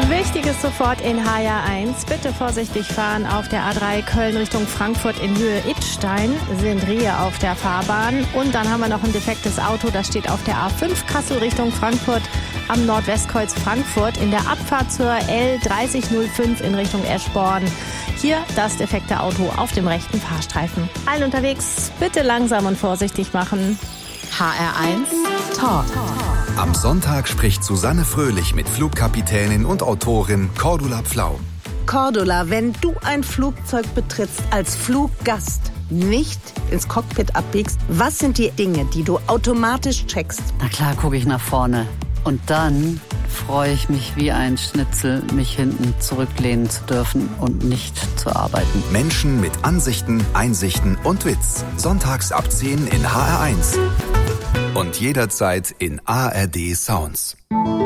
Wichtiges sofort in HR1. Bitte vorsichtig fahren auf der A3 Köln Richtung Frankfurt in Höhe Idstein. Sind Rehe auf der Fahrbahn. Und dann haben wir noch ein defektes Auto. Das steht auf der A5 Kassel Richtung Frankfurt am Nordwestkreuz Frankfurt in der Abfahrt zur L3005 in Richtung Eschborn. Hier das defekte Auto auf dem rechten Fahrstreifen. Allen unterwegs bitte langsam und vorsichtig machen. HR1 Talk. Am Sonntag spricht Susanne Fröhlich mit Flugkapitänin und Autorin Cordula Pflau. Cordula, wenn du ein Flugzeug betrittst als Fluggast, nicht ins Cockpit abbiegst, was sind die Dinge, die du automatisch checkst? Na klar, gucke ich nach vorne. Und dann freue ich mich wie ein Schnitzel, mich hinten zurücklehnen zu dürfen und nicht zu arbeiten. Menschen mit Ansichten, Einsichten und Witz. Sonntags ab 10 in HR1. Und jederzeit in ARD Sounds.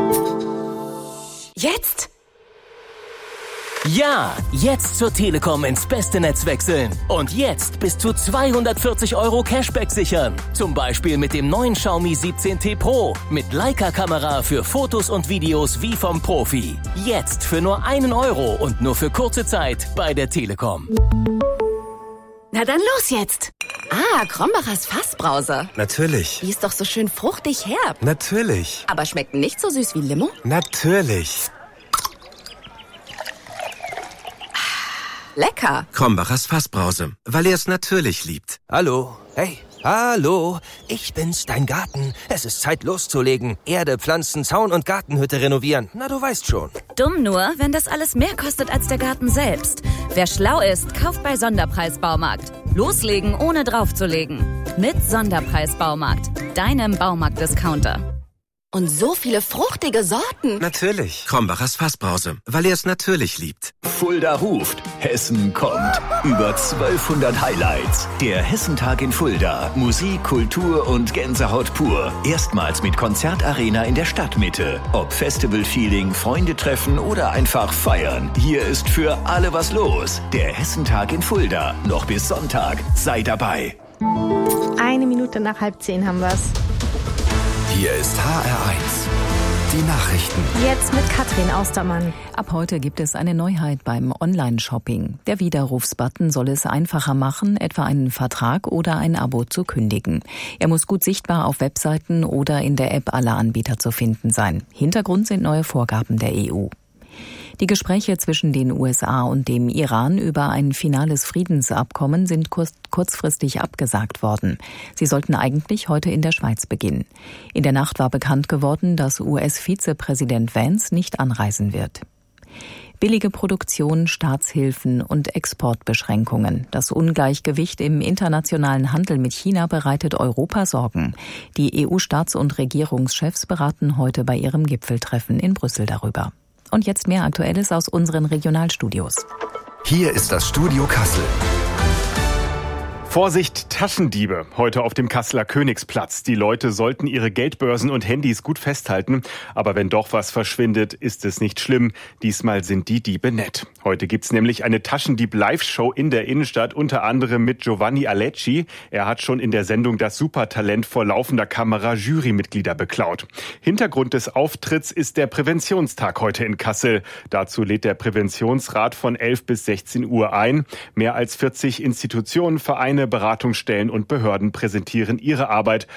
Jetzt? Ja, jetzt zur Telekom ins beste Netz wechseln. Und jetzt bis zu 240 € Cashback sichern. Zum Beispiel mit dem neuen Xiaomi 17T Pro. Mit Leica-Kamera für Fotos und Videos wie vom Profi. Jetzt für nur 1 € und nur für kurze Zeit bei der Telekom. Na dann los jetzt. Krombacher's Fassbrause. Natürlich. Die ist doch so schön fruchtig herb. Natürlich. Aber schmeckt nicht so süß wie Limo? Natürlich. Lecker. Krombachers Fassbrause, weil er es natürlich liebt. Hallo, hey, hallo, ich bin's, dein Garten. Es ist Zeit loszulegen. Erde, Pflanzen, Zaun und Gartenhütte renovieren. Na, du weißt schon. Dumm nur, wenn das alles mehr kostet als der Garten selbst. Wer schlau ist, kauft bei Sonderpreis Baumarkt. Loslegen, ohne draufzulegen. Mit Sonderpreis Baumarkt, deinem Baumarkt-Discounter. Und so viele fruchtige Sorten. Natürlich. Krombachers Fassbrause, weil er es natürlich liebt. Fulda ruft. Hessen kommt. Über 1200 Highlights. Der Hessentag in Fulda. Musik, Kultur und Gänsehaut pur. Erstmals mit Konzertarena in der Stadtmitte. Ob Festival-Feeling, Freunde treffen oder einfach feiern. Hier ist für alle was los. Der Hessentag in Fulda. Noch bis Sonntag. Sei dabei. 1 Minute nach 9:30 haben wir's. Hier ist HR1. Die Nachrichten. Jetzt mit Katrin Austermann. Ab heute gibt es eine Neuheit beim Online-Shopping. Der Widerrufsbutton soll es einfacher machen, etwa einen Vertrag oder ein Abo zu kündigen. Er muss gut sichtbar auf Webseiten oder in der App aller Anbieter zu finden sein. Hintergrund sind neue Vorgaben der EU. Die Gespräche zwischen den USA und dem Iran über ein finales Friedensabkommen sind kurzfristig abgesagt worden. Sie sollten eigentlich heute in der Schweiz beginnen. In der Nacht war bekannt geworden, dass US-Vizepräsident Vance nicht anreisen wird. Billige Produktion, Staatshilfen und Exportbeschränkungen. Das Ungleichgewicht im internationalen Handel mit China bereitet Europa Sorgen. Die EU-Staats- und Regierungschefs beraten heute bei ihrem Gipfeltreffen in Brüssel darüber. Und jetzt mehr Aktuelles aus unseren Regionalstudios. Hier ist das Studio Kassel. Vorsicht, Taschendiebe. Heute auf dem Kasseler Königsplatz. Die Leute sollten ihre Geldbörsen und Handys gut festhalten. Aber wenn doch was verschwindet, ist es nicht schlimm. Diesmal sind die Diebe nett. Heute gibt's nämlich eine Taschendieb-Live-Show in der Innenstadt, unter anderem mit Giovanni Alecci. Er hat schon in der Sendung Das Supertalent vor laufender Kamera Jurymitglieder beklaut. Hintergrund des Auftritts ist der Präventionstag heute in Kassel. Dazu lädt der Präventionsrat von 11 bis 16 Uhr ein. Mehr als 40 Institutionen, Vereine, Beratungsstellen und Behörden präsentieren ihre Arbeit